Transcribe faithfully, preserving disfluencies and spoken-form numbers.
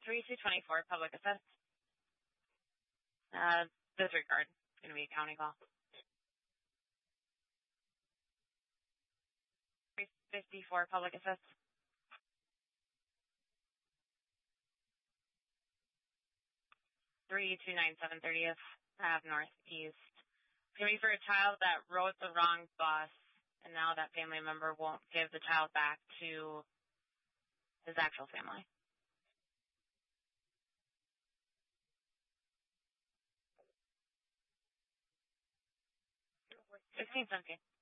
three two twenty-four, public assist. Uh, disregard. It's going to be a county call. three fifty-four, public assist. three two nine seven, thirtieth Ave Northeast. It's going to be for a child that rode the wrong bus, and now that family member won't give the child back to his actual family. fifteen seventeen.